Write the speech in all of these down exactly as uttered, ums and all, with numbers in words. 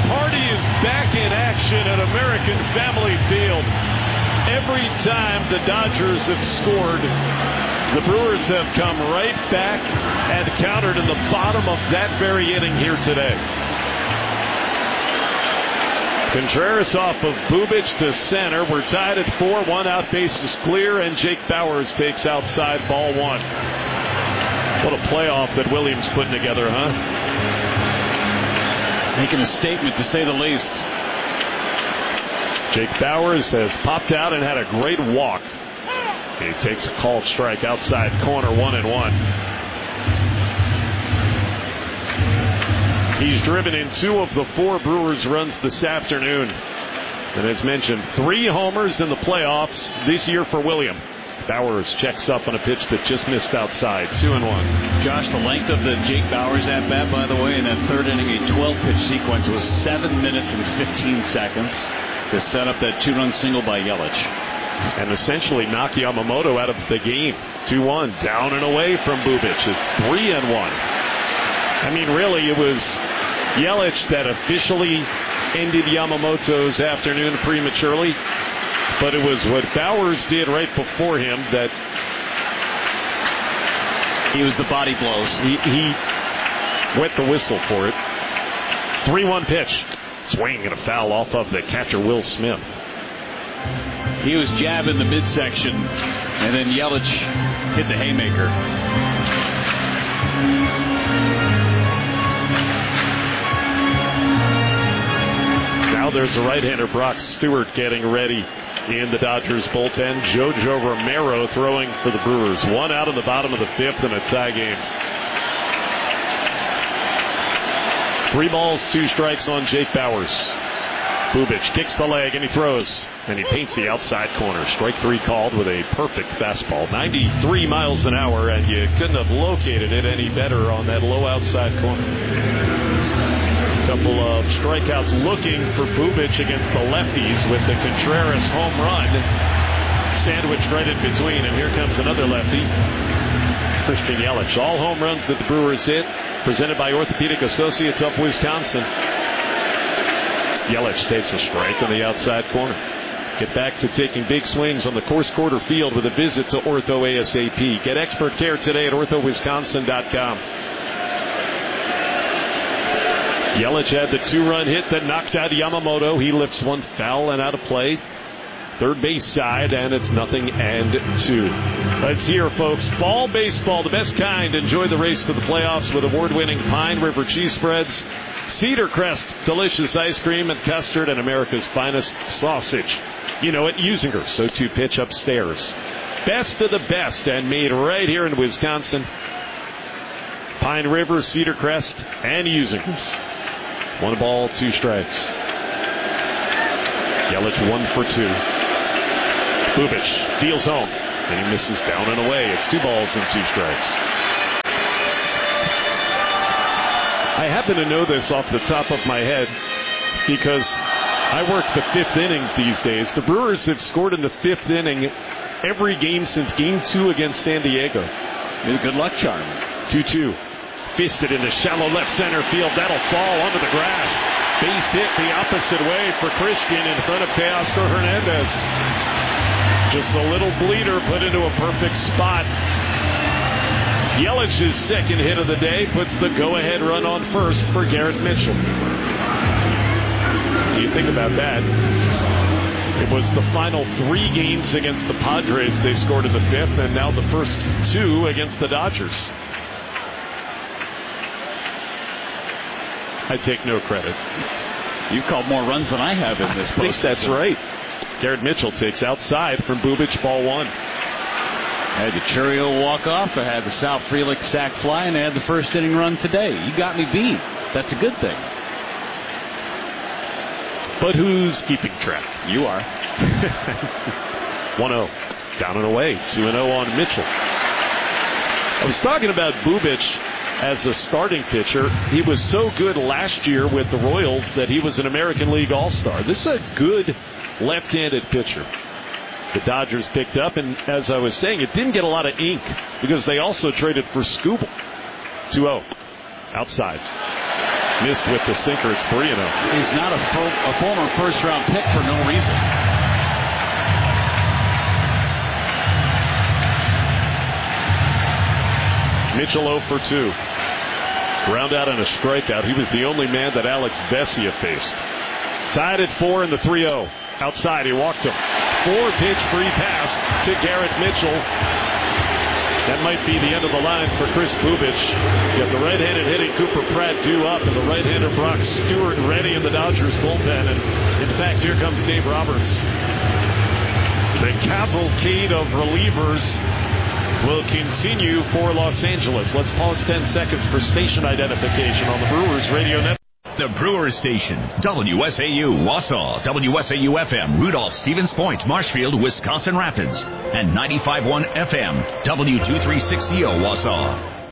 party is back in action at American Family Field. Every time the Dodgers have scored, the Brewers have come right back and countered in the bottom of that very inning here today. Contreras off of Bubic to center. We're tied at four. One out, base is clear, and Jake Bauers takes outside, ball one. What a playoff that Williams putting together, huh? Making a statement, to say the least. Jake Bauers has popped out and had a great walk. He takes a called strike outside corner, one and one. He's driven in two of the four Brewers runs this afternoon. And as mentioned, three homers in the playoffs this year for William. Bauers checks up on a pitch that just missed outside. Two and one. Josh, the length of the Jake Bauers at bat, by the way, in that third inning, a twelve pitch sequence, was seven minutes and fifteen seconds to set up that two run single by Yelich. And essentially knock Yamamoto out of the game. two one, down and away from Bubic. It's three and one. I mean, really, it was Yelich that officially ended Yamamoto's afternoon prematurely. But it was what Bauers did right before him that he was the body blows. He, he wet the whistle for it. three one pitch. Swing and a foul off of the catcher, Will Smith. He was jabbing the midsection, and then Yelich hit the haymaker. Now there's a right-hander, Brock Stewart, getting ready in the Dodgers bullpen. Jojo Romero throwing for the Brewers. One out in the bottom of the fifth in a tie game. Three balls, two strikes on Jake Bauers. Bubic kicks the leg and he throws. And he paints the outside corner. Strike three called with a perfect fastball. ninety-three miles an hour, and you couldn't have located it any better on that low outside corner. Couple of strikeouts looking for Bubic against the lefties with the Contreras home run sandwiched right in between. And here comes another lefty, Christian Yelich. All home runs that the Brewers hit, presented by Orthopedic Associates of Wisconsin. Yelich takes a strike on the outside corner. Get back to taking big swings on the Course Quarter field with a visit to Ortho ASAP. Get expert care today at ortho wisconsin dot com. Yelich had the two-run hit that knocked out Yamamoto. He lifts one foul and out of play. Third base side, and it's nothing and two. Let's hear, folks. Fall baseball, the best kind. Enjoy the race to the playoffs with award-winning Pine River cheese spreads, Cedar Crest delicious ice cream, and custard, and America's finest sausage. You know it, Usinger, so too pitch upstairs. Best of the best, and made right here in Wisconsin. Pine River, Cedar Crest, and Usingers. One ball, two strikes. Yelich one for two. Bubic deals home, and he misses down and away. It's two balls and two strikes. I happen to know this off the top of my head because I work the fifth innings these days. The Brewers have scored in the fifth inning every game since game two against San Diego. It's a good luck charm. two two. Fisted into shallow left center field. That'll fall onto the grass. Base hit the opposite way for Christian in front of Teoscar Hernandez. Just a little bleeder put into a perfect spot. Yelich's second hit of the day puts the go-ahead run on first for Garrett Mitchell. You think about that. It was the final three games against the Padres they scored in the fifth, and now the first two against the Dodgers. I take no credit. You've called more runs than I have in this postseason. I think that's right. Garrett Mitchell takes outside from Bubic, ball one. I had the Churio walk off. I had the Sal Frelick sac fly, and I had the first inning run today. You got me beat. That's a good thing. But who's keeping track? You are. one oh. Down and away. two and oh on Mitchell. I was talking about Bubic as a starting pitcher. He was so good last year with the Royals that he was an American League All-Star. This is a good left-handed pitcher. The Dodgers picked up, and as I was saying, it didn't get a lot of ink because they also traded for Skubal. two oh. Outside. missed with the sinker. It's three and oh. He's not a, fo- a former first-round pick for no reason. Mitchell oh for two. Ground out on a strikeout. He was the only man that Alex Vesia faced. Tied at four in the three oh. Outside, he walked him. Four-pitch free pass to Garrett Mitchell. That might be the end of the line for Chris Bubich. You have the right-handed hitting Cooper Pratt due up, and the right-hander Brock Stewart ready in the Dodgers bullpen. And in fact, here comes Dave Roberts. The cavalcade of relievers will continue for Los Angeles. Let's pause ten seconds for station identification on the Brewers Radio Network. The Brewers Station, W S A U, Wausau, W S A U F M, Rudolph, Stevens Point, Marshfield, Wisconsin Rapids, and ninety-five point one F M, W two thirty-six C O, Wausau.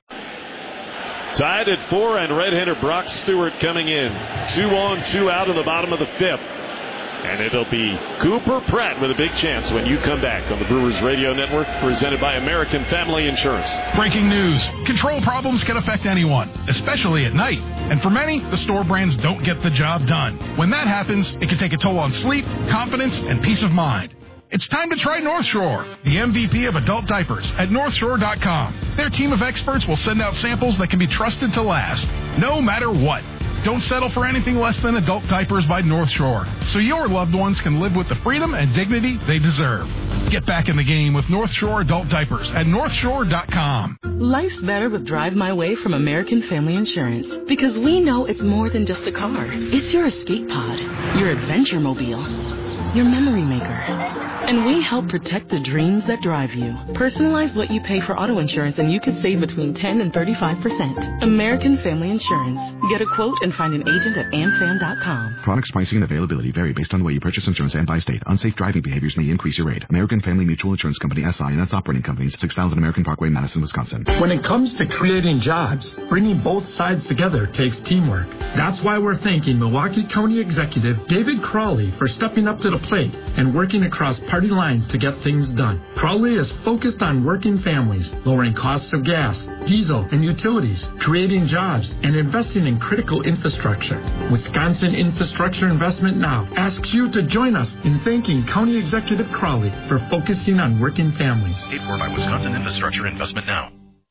Tied at four, and right-hander Brock Stewart coming in. Two on, two out in the bottom of the fifth. And it'll be Cooper Pratt with a big chance when you come back on the Brewers Radio Network, presented by American Family Insurance. Breaking news. Control problems can affect anyone, especially at night. And for many, the store brands don't get the job done. When that happens, it can take a toll on sleep, confidence, and peace of mind. It's time to try North Shore, the M V P of adult diapers at north shore dot com. Their team of experts will send out samples that can be trusted to last, no matter what. Don't settle for anything less than adult diapers by North Shore, so your loved ones can live with the freedom and dignity they deserve. Get back in the game with North Shore adult diapers at north shore dot com. Life's better with Drive My Way from American Family Insurance, because we know it's more than just a car. It's your escape pod, your adventure mobile, your memory maker. And we help protect the dreams that drive you. Personalize what you pay for auto insurance and you can save between ten and thirty-five percent. American Family Insurance. Get a quote and find an agent at am fam dot com. Products, pricing, and availability vary based on the way you purchase insurance and by state. Unsafe driving behaviors may increase your rate. American Family Mutual Insurance Company, S I and its operating companies, six thousand American Parkway, Madison, Wisconsin. When it comes to creating jobs, bringing both sides together takes teamwork. That's why we're thanking Milwaukee County Executive David Crawley for stepping up to the plate and working across party lines to get things done. Crawley is focused on working families, lowering costs of gas, diesel, and utilities, creating jobs, and investing in critical infrastructure. Wisconsin Infrastructure Investment Now asks you to join us in thanking County Executive Crawley for focusing on working families. Paid for by Wisconsin Infrastructure Investment Now.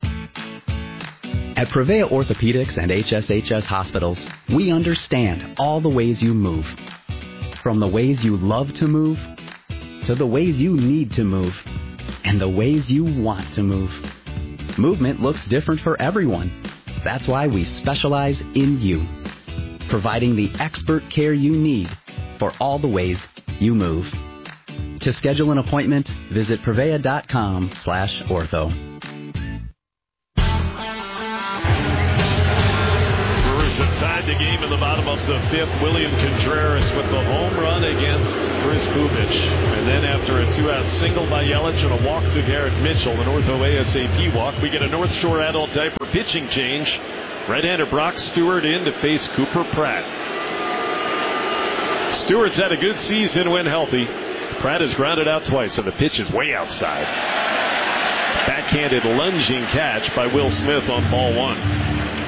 At Prevea Orthopedics and H S H S Hospitals, we understand all the ways you move. From the ways you love to move, to the ways you need to move, and the ways you want to move. Movement looks different for everyone. That's why we specialize in you, providing the expert care you need for all the ways you move. To schedule an appointment, visit prevea.com slash ortho. Have tied the game in the bottom of the fifth. William Contreras with the home run against Chris Bubich. And then after a two-out single by Yelich and a walk to Garrett Mitchell, an Ortho A S A P walk, we get a North Shore adult diaper pitching change. Right-hander Brock Stewart in to face Cooper Pratt. Stewart's had a good season when healthy. Pratt has grounded out twice, and the pitch is way outside. Backhanded lunging catch by Will Smith on ball one.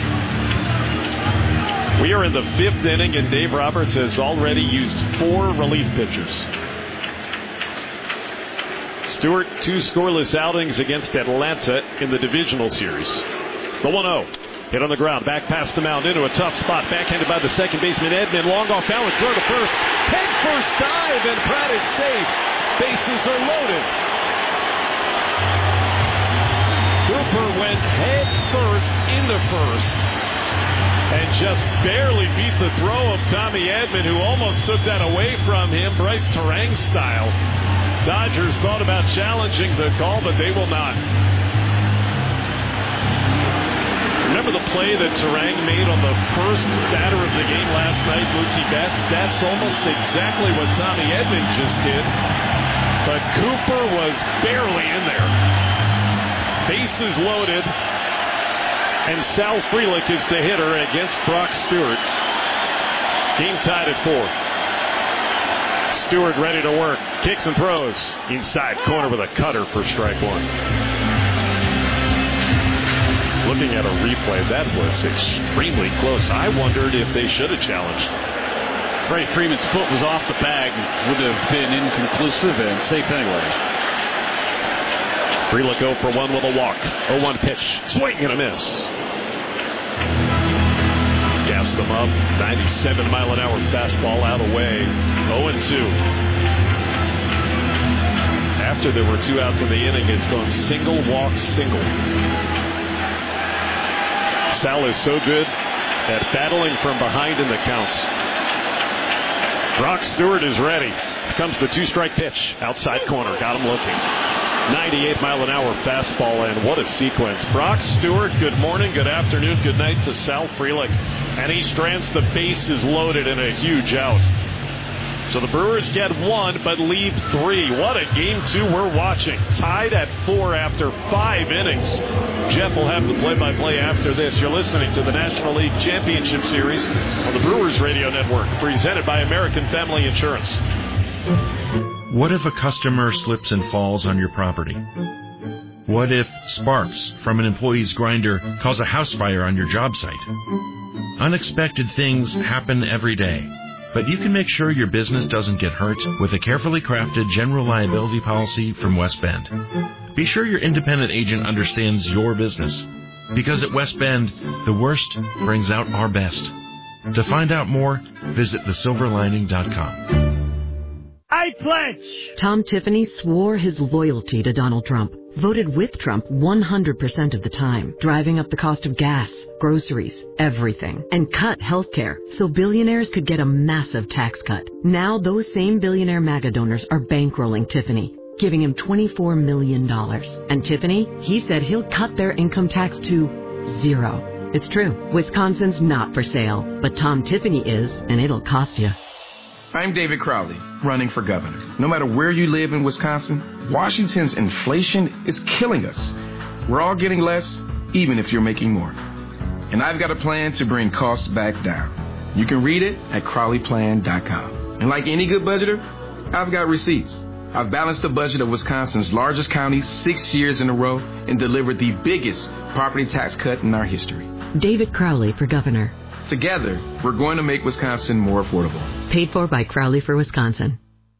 We are in the fifth inning, and Dave Roberts has already used four relief pitchers. Stewart, two scoreless outings against Atlanta in the divisional series. The one oh. Hit on the ground, back past the mound, into a tough spot. Backhanded by the second baseman, Edman. Long off balance, throw to first. Head first dive, and Pratt is safe. Bases are loaded. Cooper went head first into first. And just barely beat the throw of Tommy Edman, who almost took that away from him, Bryce Terang style. Dodgers thought about challenging the call, but they will not. Remember the play that Terang made on the first batter of the game last night, Mookie Betts? That's almost exactly what Tommy Edman just did. But Cooper was barely in there. Bases loaded. And Sal Frelick is the hitter against Brock Stewart. Game tied at four. Stewart ready to work. Kicks and throws. Inside corner with a cutter for strike one. looking at a replay, that was extremely close. I wondered if they should have challenged. Freddie Freeman's foot was off the bag, would have been inconclusive and safe anyway. Frelick oh for one with a walk. oh one pitch. Swing and a miss. Gassed him up. ninety-seven mile an hour fastball out away. oh and two. After there were two outs in the inning, it's gone single, walk, single. Sal is so good at battling from behind in the counts. Brock Stewart is ready. Here comes the two-strike pitch. Outside corner. Got him looking. ninety-eight mile an hour fastball, and what a sequence. Brock Stewart, good morning, good afternoon, good night to Sal Frelick. And he strands the bases loaded in a huge out. So the Brewers get one, but leave three. What a game two we're watching. Tied at four after five innings. Jeff will have the play-by-play after this. You're listening to the National League Championship Series on the Brewers Radio Network, presented by American Family Insurance. What if a customer slips and falls on your property? What if sparks from an employee's grinder cause a house fire on your job site? Unexpected things happen every day, but you can make sure your business doesn't get hurt with a carefully crafted general liability policy from West Bend. Be sure your independent agent understands your business, because at West Bend, the worst brings out our best. To find out more, visit the silver lining dot com. I pledge! Tom Tiffany swore his loyalty to Donald Trump, voted with Trump one hundred percent of the time, driving up the cost of gas, groceries, everything, and cut health care so billionaires could get a massive tax cut. Now those same billionaire MAGA donors are bankrolling Tiffany, giving him twenty-four million dollars. And Tiffany, he said he'll cut their income tax to zero. It's true. Wisconsin's not for sale, but Tom Tiffany is, and it'll cost you. I'm David Crowley, running for governor. No matter where you live in Wisconsin, Washington's inflation is killing us. We're all getting less, even if you're making more. And I've got a plan to bring costs back down. You can read it at crowley plan dot com. And like any good budgeter, I've got receipts. I've balanced the budget of Wisconsin's largest county six years in a row and delivered the biggest property tax cut in our history. David Crowley for governor. Together, we're going to make Wisconsin more affordable. Paid for by Crowley for Wisconsin.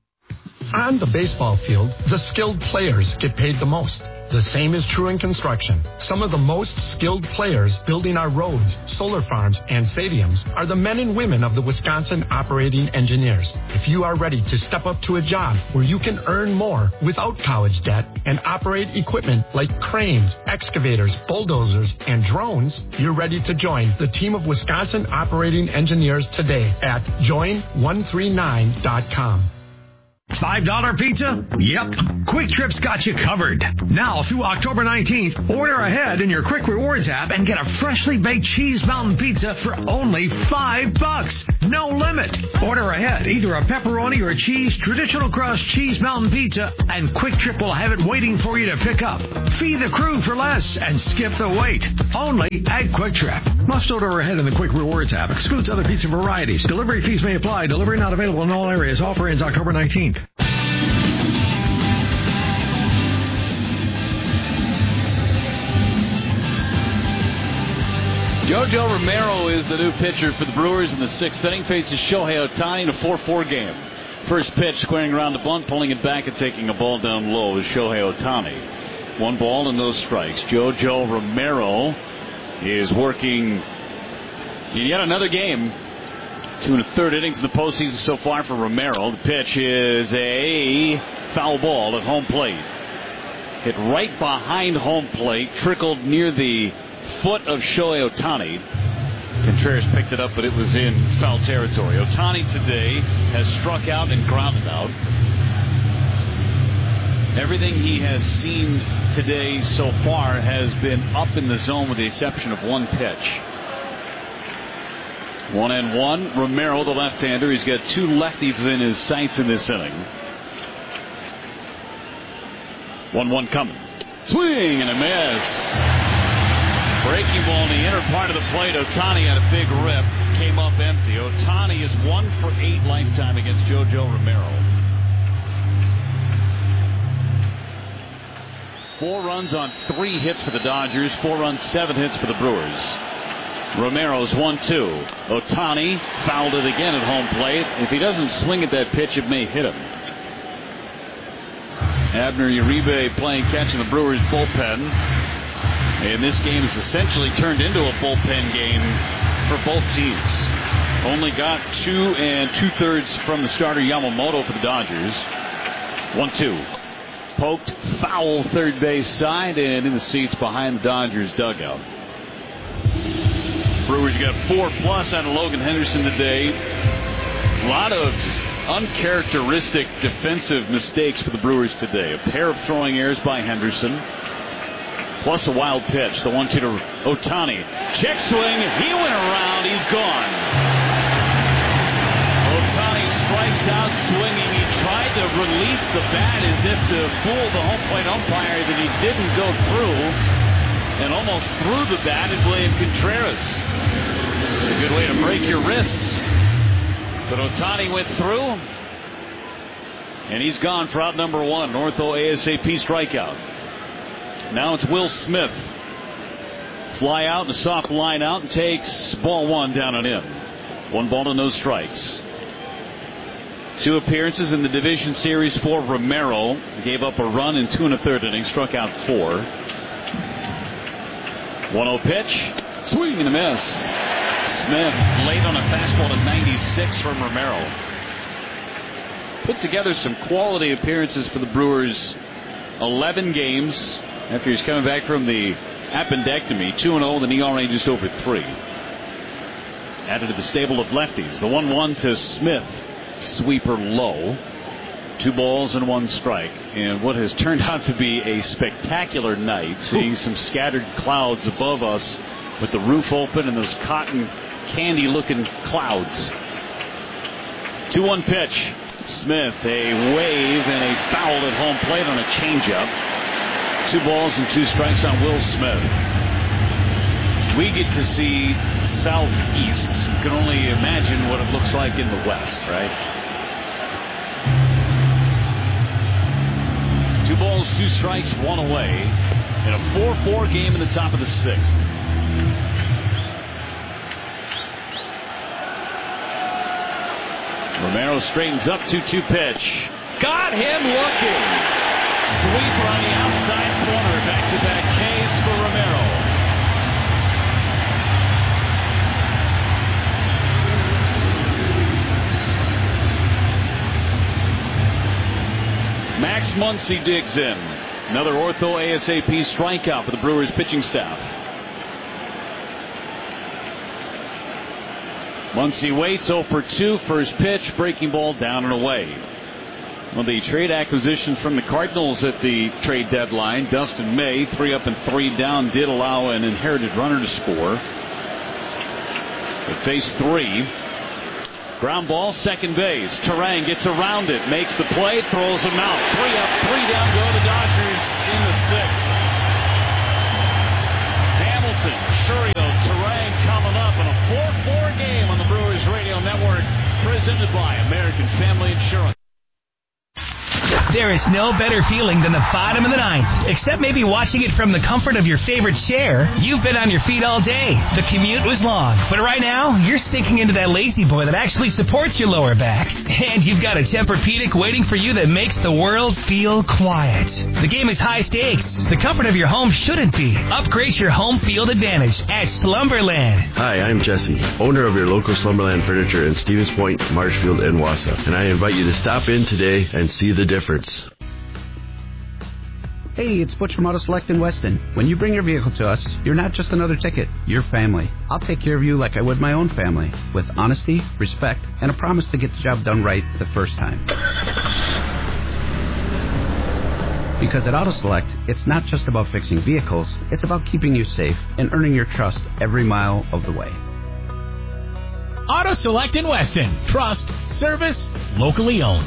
On the baseball field, the skilled players get paid the most. The same is true in construction. Some of the most skilled players building our roads, solar farms, and stadiums are the men and women of the Wisconsin operating engineers. If you are ready to step up to a job where you can earn more without college debt and operate equipment like cranes, excavators, bulldozers, and drones, you're ready to join the team of Wisconsin operating engineers today at join one three nine dot com. five dollar pizza? Yep. Quick Trip's got you covered. Now through October nineteenth, order ahead in your Quick Rewards app and get a freshly baked cheese mountain pizza for only five bucks. No limit. Order ahead, either a pepperoni or a cheese traditional crust cheese mountain pizza, and Quick Trip will have it waiting for you to pick up. Feed the crew for less and skip the wait. Only at Quick Trip. Must order ahead in the Quick Rewards app. Excludes other pizza varieties. Delivery fees may apply. Delivery not available in all areas. Offer ends October nineteenth. JoJo Romero is the new pitcher for the Brewers in the sixth inning. Faces Shohei Ohtani in a four four game. First pitch squaring around the bunt, pulling it back and taking a ball down low is Shohei Ohtani. One ball and no strikes. JoJo Romero is working in yet another game. Two and a third innings in the postseason so far for Romero. The pitch is a foul ball at home plate. Hit right behind home plate, trickled near the foot of Shohei Ohtani. Contreras picked it up, but it was in foul territory. Ohtani today has struck out and grounded out. Everything he has seen today so far has been up in the zone with the exception of one pitch. One and one. Romero, the left-hander, he's got two lefties in his sights in this inning. one one coming. Swing and a miss. Breaking ball in the inner part of the plate. Ohtani had a big rip. Came up empty. Ohtani is one for eight lifetime against JoJo Romero. Four runs on three hits for the Dodgers. Four runs, seven hits for the Brewers. Romero's one two. Ohtani fouled it again at home plate. If he doesn't swing at that pitch, it may hit him. Abner Uribe playing catch in the Brewers bullpen. And this game has essentially turned into a bullpen game for both teams. Only got two and two-thirds from the starter Yamamoto for the Dodgers. one two. Poked foul third base side and in the seats behind the Dodgers dugout. Brewers got four plus out of Logan Henderson today. A lot of uncharacteristic defensive mistakes for the Brewers today. A pair of throwing errors by Henderson, plus a wild pitch. The one two to Ohtani. Check swing. He went around. He's gone. Ohtani strikes out swinging. He tried to release the bat as if to fool the home plate umpire that he didn't go through, and almost threw the bat at William Contreras. It's a good way to break your wrists. But Ohtani went through, and he's gone for out number one. Ortho ASAP strikeout. Now it's Will Smith. Fly out, a soft line out, and takes ball one down and in. One ball to no strikes. Two appearances in the division series for Romero. Gave up a run in two and a third innings, struck out four. one oh pitch. Swing and a miss. Smith late on a fastball to ninety-six from Romero. Put together some quality appearances for the Brewers. eleven games after he's coming back from the appendectomy. two and oh with an E R A just over three. Added to the stable of lefties. The one one to Smith. Sweeper low. Two balls and one strike. And what has turned out to be a spectacular night. Seeing some scattered clouds above us with the roof open and those cotton candy looking clouds. two one pitch. Smith, a wave and a foul at home plate on a changeup. Two balls and two strikes on Will Smith. We get to see southeast. You can only imagine what it looks like in the west, right? Two balls, two strikes, one away in a four four game in the top of the sixth. Romero straightens up, two two pitch. Got him looking. Sweeper on the outside corner. Back-to-back Ks for Romero. Max Muncy digs in. Another Ortho ASAP strikeout for the Brewers pitching staff. Muncy waits oh for two. First pitch, breaking ball down and away. Well, the trade acquisition from the Cardinals at the trade deadline, Dustin May, three up and three down, did allow an inherited runner to score. At phase three, ground ball, second base. Terang gets around it, makes the play, throws him out. Three up, three down, go the Dodgers in the sixth. Hamilton, Shurio, Terang coming up in a four four game on the Brewers Radio Network, presented by American Family Insurance. There is no better feeling than the bottom of the ninth, except maybe watching it from the comfort of your favorite chair. You've been on your feet all day. The commute was long, but right now, you're sinking into that lazy boy that actually supports your lower back. And you've got a Tempur-Pedic waiting for you that makes the world feel quiet. The game is high stakes. The comfort of your home shouldn't be. Upgrade your home field advantage at Slumberland. Hi, I'm Jesse, owner of your local Slumberland Furniture in Stevens Point, Marshfield, and Wausau. And I invite you to stop in today and see the difference. Hey, it's Butch from Auto Select in Weston. When you bring your vehicle to us, you're not just another ticket, you're family. I'll take care of you like I would my own family, with honesty, respect, and a promise to get the job done right the first time. Because at Auto Select, it's not just about fixing vehicles, it's about keeping you safe and earning your trust every mile of the way. Auto Select in Weston. Trust, service, locally owned.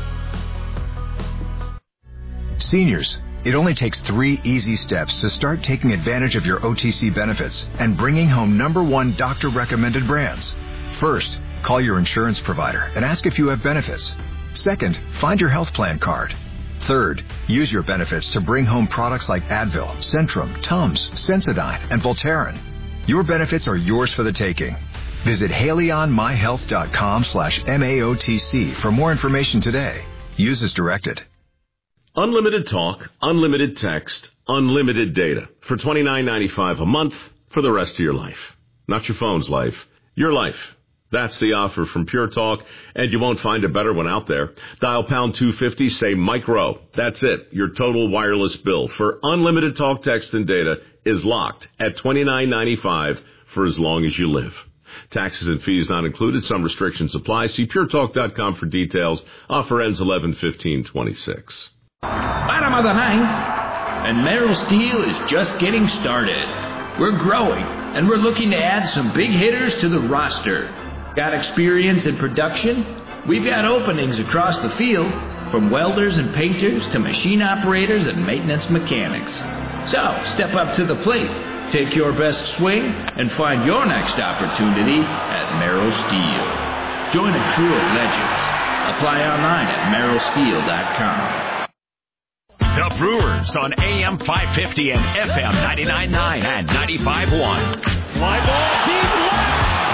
Seniors, it only takes three easy steps to start taking advantage of your O T C benefits and bringing home number one doctor-recommended brands. First, call your insurance provider and ask if you have benefits. Second, find your health plan card. Third, use your benefits to bring home products like Advil, Centrum, Tums, Sensodyne, and Voltaren. Your benefits are yours for the taking. Visit HaleyOnMyHealth.com slash M A O T C for more information today. Use as directed. Unlimited talk, unlimited text, unlimited data for twenty-nine ninety-five a month for the rest of your life. Not your phone's life, your life. That's the offer from Pure Talk, and you won't find a better one out there. Dial pound two fifty, say Mike Rowe. That's it. Your total wireless bill for unlimited talk, text, and data is locked at twenty-nine ninety-five for as long as you live. Taxes and fees not included. Some restrictions apply. See pure talk dot com for details. Offer ends eleven fifteen twenty-six. Bottom of the ninth, and Merrill Steel is just getting started. We're growing, and we're looking to add some big hitters to the roster. Got experience in production? We've got openings across the field, from welders and painters to machine operators and maintenance mechanics. So, step up to the plate, take your best swing, and find your next opportunity at Merrill Steel. Join a crew of legends. Apply online at merrill steel dot com. The Brewers on A M five fifty and F M ninety-nine point nine and ninety-five point one. Fly ball deep left.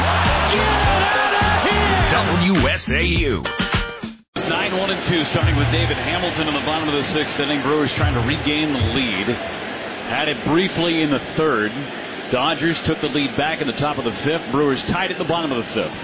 W S A U. nine one and two, starting with David Hamilton in the bottom of the sixth inning. Brewers trying to regain the lead. Had it briefly in the third. Dodgers took the lead back in the top of the fifth. Brewers tied at the bottom of the fifth.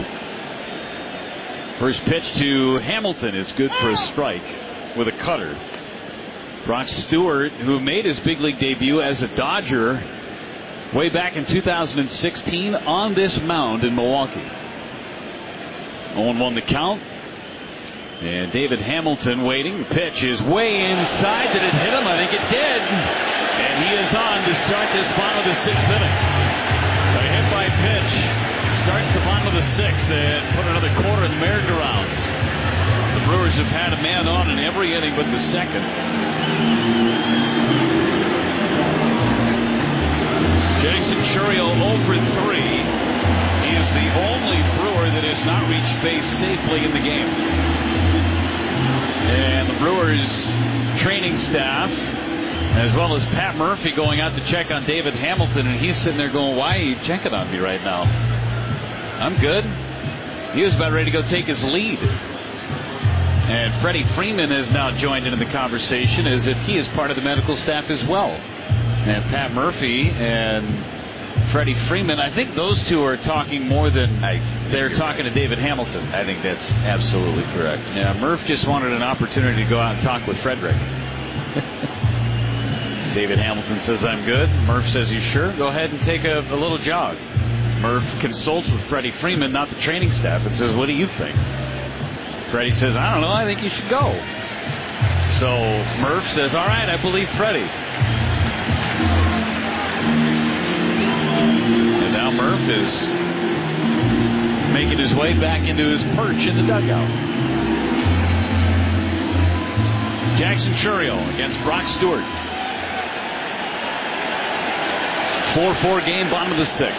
First pitch to Hamilton is good for a strike with a cutter. Brock Stewart, who made his big league debut as a Dodger way back in two thousand sixteen on this mound in Milwaukee. oh one the count. And David Hamilton waiting. The pitch is way inside. Did it hit him? I think it did. And he is on to start this bottom of the sixth inning. A hit by pitch starts the bottom of the sixth and put another quarter in the merry-go-round. The Brewers have had a man on in every inning but the second. Jackson Chourio oh for three. He is the only Brewer that has not reached base safely in the game. And the Brewers training staff, as well as Pat Murphy, going out to check on David Hamilton, and he's sitting there going, why are you checking on me right now? I'm good. He was about ready to go take his lead. And Freddie Freeman has now joined into the conversation as if he is part of the medical staff as well. And Pat Murphy and Freddie Freeman, I think those two are talking more than I, they're talking to David Hamilton. I think that's absolutely correct. Yeah, Murph just wanted an opportunity to go out and talk with Frederick. David Hamilton says, I'm good. Murph says, you sure? Go ahead and take a, a little jog. Murph consults with Freddie Freeman, not the training staff, and says, what do you think? Freddie says, I don't know, I think you should go. So Murph says, all right, I believe Freddie. And now Murph is making his way back into his perch in the dugout. Jackson Chourio against Brock Stewart. four four game, bottom of the sixth.